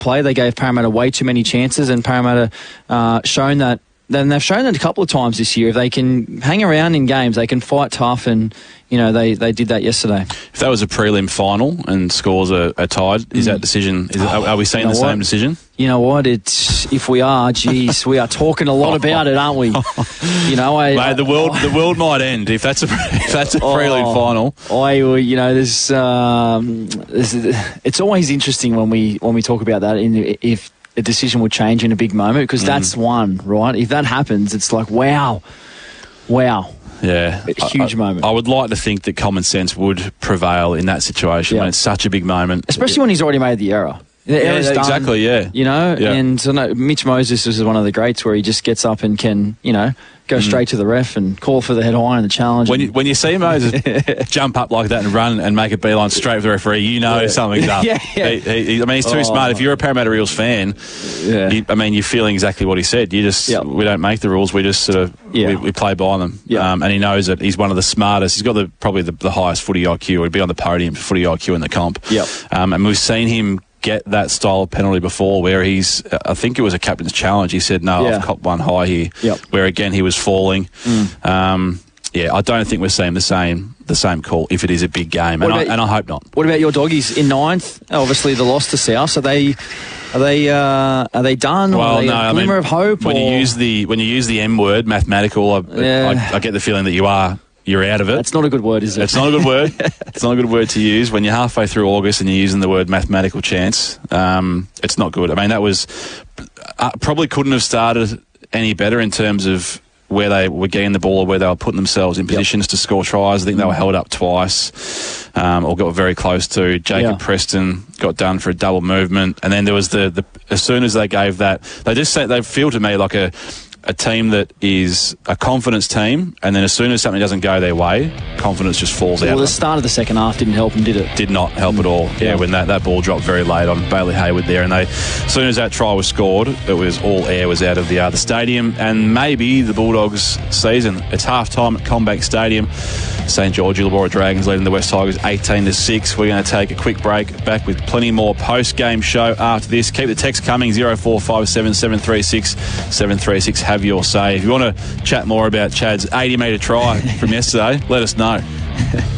play. They gave Parramatta way too many chances, and Parramatta shown that. Then they've shown it a couple of times this year. If they can hang around in games, they can fight tough, and they did that yesterday. If that was a prelim final and scores are tied, is that decision? Are we seeing the same decision? You know what? If we are, geez, we are talking a lot about it, aren't we? Mate, the world might end if that's a prelim final. It's always interesting when we talk about that. If a decision will change in a big moment, because that's one, right? If that happens, it's like, wow. Yeah. A huge moment. I would like to think that common sense would prevail in that situation when it's such a big moment. Especially when he's already made the error. The error's done, exactly, yeah. And I know Mitch Moses was one of the greats where he just gets up and can, go straight to the ref and call for the head high and the challenge. When you see Moses jump up like that and run and make a beeline straight with the referee, something's up. He's too smart. If you're a Parramatta Eels fan, you're feeling exactly what he said. We don't make the rules. We just sort of we play by them. And he knows that he's one of the smartest. He's got probably the highest footy IQ. He'd be on the podium for footy IQ in the comp. And we've seen him get that style of penalty before where I think it was a captain's challenge. He said, no, I've copped one high here. Where again, he was falling. I don't think we're seeing the same call if it is a big game. And I hope not. What about your doggies in ninth? Obviously the loss to South. Are they done? Well, or a glimmer of hope? When you use the M word, mathematical, I get the feeling that you're out of it. It's not a good word, is it? It's not a good word. It's not a good word to use. When you're halfway through August and you're using the word mathematical chance, it's not good. I mean, that was probably couldn't have started any better in terms of where they were getting the ball or where they were putting themselves in positions to score tries. I think they were held up twice or got very close to. Jacob Preston got done for a double movement. And then there was the as soon as they gave that, they feel to me like a team that is a confidence team, and then as soon as something doesn't go their way, confidence just falls out. Well, the start of the second half didn't help them, did it? Did not help at all. When that ball dropped very late on Bailey Hayward there, and as soon as that try was scored, it was all air was out of the stadium, and maybe the Bulldogs' season. It's half-time at Combank Stadium. St George Illawarra Dragons leading the West Tigers 18-6. We're going to take a quick break. Back with plenty more post-game show after this. Keep the text coming, 0457 736 736. Have your say. If you want to chat more about Chad's 80-metre try from yesterday, let us know.